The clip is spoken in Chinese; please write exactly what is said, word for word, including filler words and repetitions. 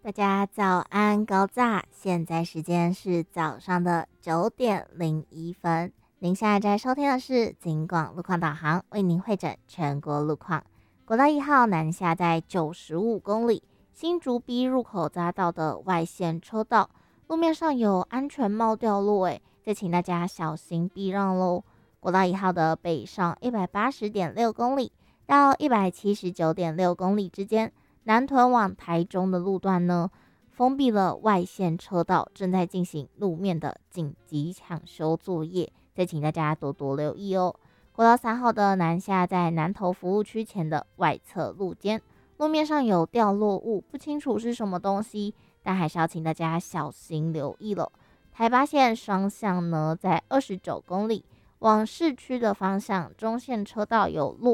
大家早安，高炸！现在时间是早上的九点零一分。您现在在收听的是警广路况导航，为您会诊全国路况。国道一号南下在九十五公里，新竹 B 入口匝道的外线车道，路面上有安全帽掉落，诶，再请大家小心避让喽。国道一号的北上一百八十点六公里到一百七十九点六公里之间。南屯往台中的路段呢，封闭了外线车道，正在进行路面的紧急抢修作业，再请大家多多留意哦。国道三号的南下在南投服务区前的外侧路肩，路面上有掉落物，不清楚是什么东西，但还是要请大家小心留意了。台八线双向呢，在二十九公里往市区的方向，中线车道有路。